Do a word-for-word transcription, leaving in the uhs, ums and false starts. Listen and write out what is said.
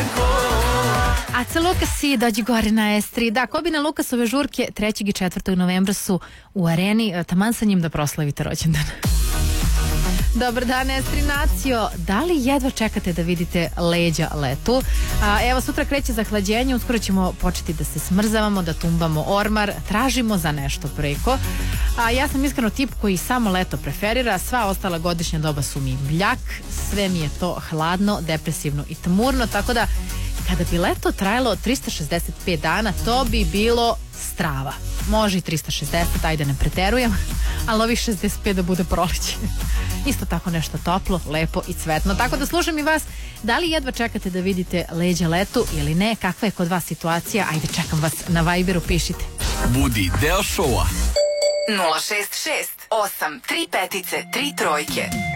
Aca Lukas i dođi gore na es tri. Da, Kobine Lukasove žurke trećeg i četvrtog novembra su u areni, taman sa njim da proslavite rođendan. Dobar dan, es tri nacio. Da li jedva čekate da vidite leđa letu? A, evo, sutra kreće zahlađenje, uskoro ćemo početi da se smrzavamo, da tumbamo ormar, tražimo za nešto preko. A, ja sam iskreno tip koji samo leto preferira, sva ostala godišnja doba su mi bljak, sve mi je to hladno, depresivno i tmurno, tako da kada bi leto trajalo trista šezdeset pet dana, to bi bilo strava. Može i trista šezdeset, ajde ne preterujem, ali ovih šezdeset pet da bude proleće. Isto tako nešto toplo, lepo i cvetno. Tako da slušam i vas, da li jedva čekate da vidite leđa letu ili ne, kakva je kod vas situacija? Ajde, čekam vas na Viberu, pišite. Budi deo šoua. nula šest šest osam tri pet tri trojke.